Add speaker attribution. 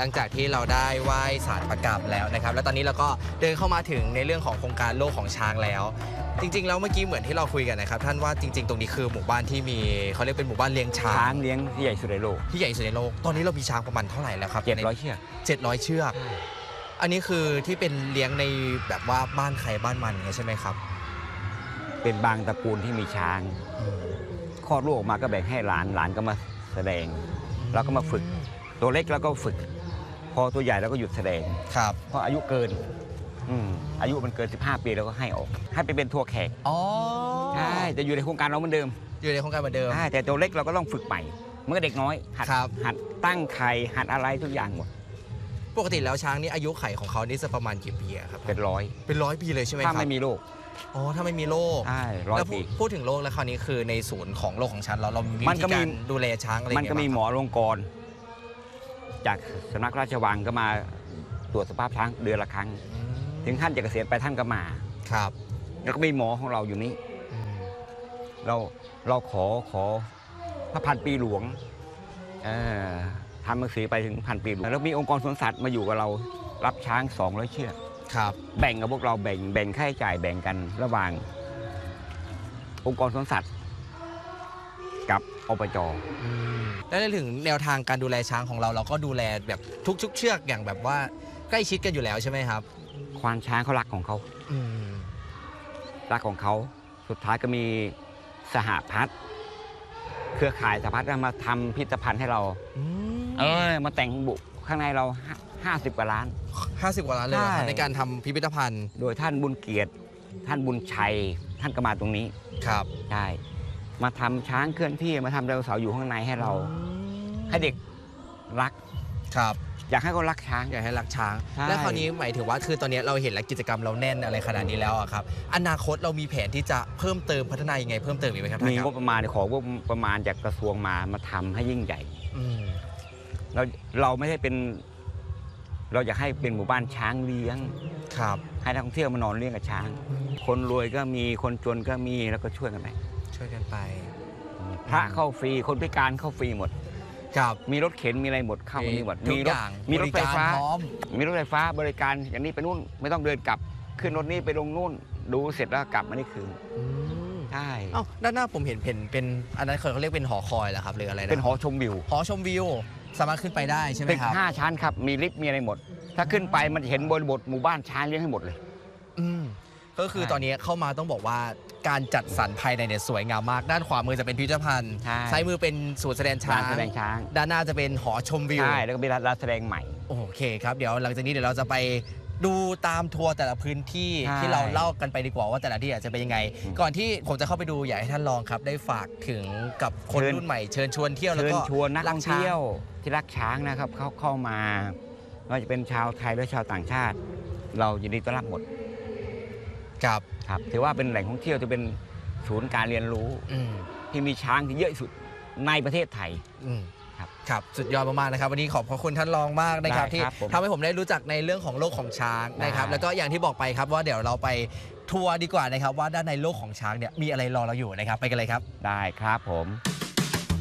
Speaker 1: ลังจากที่เราได้ไหว้ศาลประกรรมแล้วนะครับแล้วตอนนี้เราก็เดินเข้ามาถึงในเรื่องของโครงการโลกของช้างแล้วจริงๆแล้วเมื่อกี้เหมือนที่เราคุยกันนะครับท่านว่าจริงๆตรงนี้คือหมู่บ้านที่มีเขาเรียกเป็นหมู่บ้านเลี้ยงช้าง
Speaker 2: เลี้ยงที่ใหญ่สุดในโลก
Speaker 1: ที่ใหญ่สุดในโลกตอนนี้เรามีช้างประมาณเท่าไหร่แล้วครับ
Speaker 2: 700 เชือก
Speaker 1: 700 เชือกอันนี้คือที่เป็นเลี้ยงในแบบว่าบ้านใครบ้านมันใช่ไหมครับ
Speaker 2: เป็นบางตระกูลที่มีช้างคลอดลูกออกมาก็แบ่งให้หลานก็มาแสดงแล้วก็มาฝึกตัวเล็กแล้วก็ฝึกพอตัวใหญ่แล้วก็หยุดแสดง
Speaker 1: ครับ
Speaker 2: เพราะอายุเกินอายุมันเกิน15 ปีแล้วก็ให้ออกให้ไปเป็นทัวร์แขกใช่จะอยู่ในโครงการเราเหมือนเดิม
Speaker 1: อยู่ในโครงการเหมือนเดิม
Speaker 2: แต่ตัวเล็กเราก็ต้องฝึกใหม่เมื่อเด็กน้อยหัดตั้งไข่หัดอะไรทุกอย่างหมด
Speaker 1: ปกติแล้วช้างนี่อายุไขของเขานี่จะประมาณกี่ปีครับ
Speaker 2: เป็น100
Speaker 1: ปีเลยใช่ไหมครับ
Speaker 2: ถ้าไม่มีโรค
Speaker 1: ถ้าไม่มีโรค
Speaker 2: ใช่100 ปี
Speaker 1: พูดถึงโรคแล้วคราวนี้คือในศูนย์ของโรคของช้างเรามีวิธีการดูแลช้างอะไร
Speaker 2: มันก็มีหมอโรงกรจากสำนักราชวังก็มาตรวจสภาพช้างเดือนละครั้งถึงท่านจะเกษียณไปท่านก็มา
Speaker 1: ครับ
Speaker 2: แล้วก็มีหมอของเราอยู่นี้เราขอพระพันปีหลวงทำหนังสือไปถึง1,000 ปีหลวงแล้วมีองค์กรสวนสัตว์มาอยู่กับเรารับช้าง200 เชือก
Speaker 1: ครับ
Speaker 2: แบ่งกับพวกเราแบ่งค่าใช้จ่ายแบ่งกันระหว่างองค์กรสวนสัตว์กับอบจ.
Speaker 1: แล้วถึงแนวทางการดูแลช้างของเราก็ดูแลแบบทุกเชือกอย่างแบบว่าใกล้ชิดกันอยู่แล้วใช่ไหมครับ
Speaker 2: ควานช้างเขารักของเขารักของเขาสุดท้ายก็มีสหพัฒน์เครือข่ายสหพัฒน์มาทำพิพิธภัณฑ์ให้เรามาแต่งบุข้างในเรา50 กว่าล้าน
Speaker 1: 50 กว่าล้านเลยในการทำพิพิธภัณฑ์
Speaker 2: โดยท่านบุญเกียรติท่านบุญชัยท่านก็มาตรงนี้
Speaker 1: ครับ
Speaker 2: ใช่มาทำช้างเคลื่อนที่มาทำไดโนเสาร์อยู่ข้างในให้เราให้เด็กรัก
Speaker 1: ครับ
Speaker 2: อยากให้เขารักช้าง
Speaker 1: อยากให้รักช้างและคราวนี้หมายถึงว่าคือตอนนี้เราเห็นแล้วกิจกรรมเราแน่นอะไรขนาดนี้แล้วครับอนาคตเรามีแผนที่จะเพิ่มเติมพัฒนายังไงเพิ่มเติมอีกไหมครับ
Speaker 2: มีงบประมาณของงบประมาณจากกระทรวงมาทำให้ยิ่งใหญ่เราไม่ได้เป็นเราอยากให้เป็นหมู่บ้านช้างเลี้ยง
Speaker 1: ครับ
Speaker 2: ให้นักท่องเที่ยวมานอนเลี้ยงกับช้างคนรวยก็มีคนจนก็มีแล้วก็ช่วยกันไปพระเข้าฟรีคนพิการเข้าฟรีหมด
Speaker 1: ครับ
Speaker 2: มีรถเข็นมีอะไรหมดเข้ามานี่หมด
Speaker 1: มี
Speaker 2: รถไฟฟ้าบริการอย่างนี้ไปนู่นไม่ต้องเดินกลับขึ้นรถนี้ไปลงนู่นดูเสร็จแล้วกลับมานี่คืนใช่
Speaker 1: ด้านหน้าผมเห็นเป็นอันนั้นเขาเรียกเป็นหอคอยเหรอครับหรืออะไรนะ
Speaker 2: เป็นหอชมวิว
Speaker 1: สามารถขึ้นไปได้ใช่ไหมครับ
Speaker 2: ตึก5 ชั้นครับมีลิฟต์มีอะไรหมดถ้าขึ้นไปมันจะเห็นบริบทหมู่บ้านช้างเลี้ยงให้หมดเลย
Speaker 1: ก็คือตอนนี้เข้ามาต้องบอกว่าการจัดสรรภายในเนี่ยสวยงามมากด้านขวามือจะเป็นพิพิธภัณฑ์ซ้ายมือเป็นศูนย์แสดงช้างด้านหน้าจะเป็นหอชมวิว
Speaker 2: ใช่แล้วก็มีร้านแสดงใหม่
Speaker 1: โอเคครับเดี๋ยวหลังจากนี้เดี๋ยวเราจะไปดูตามทัวร์แต่ละพื้นที่ที่เราเล่ากันไปดีกว่าว่าแต่ละที่อาจจะเป็นยังไงก่อนที่ผมจะเข้าไปดูอยากให้ท่านลองครับได้ฝากถึงกับคนรุ่นใหม่เชิญชวนเที่ยวแล้วก็
Speaker 2: เชิญชวนนักท่องเที่ยวที่รักช้างนะครับเข้ามาไม่ว่าจะเป็นชาวไทยหรือชาวต่างชาติเรายินดีต้อนรับหมดครับถือว่าเป็นแหล่งท่องเที่ยวจะเป็นศูนย์การเรียนรู้ที่มีช้างที่เยอะที่สุดในประเทศไทย
Speaker 1: ครับสุดยอดมากๆนะครับวันนี้ขอบคุณท่านรองมากนะครับที่ทำให้ผมได้รู้จักในเรื่องของโลกของช้างนะครับแล้วก็อย่างที่บอกไปครับว่าเดี๋ยวเราไปทัวร์ดีกว่านะครับว่าด้านในโลกของช้างเนี่ยมีอะไรรอเราอยู่นะครับไปกันเลยครับ
Speaker 2: ได้ครับผม